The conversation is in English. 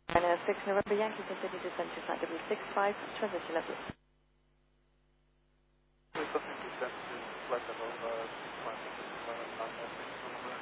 6 November Yankee, continue to send to flight W65, transition level. We're looking to send to flight level 65,